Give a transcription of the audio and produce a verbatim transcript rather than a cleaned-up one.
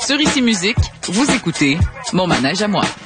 Sur Ici Musique, vous écoutez Mon manège à moi.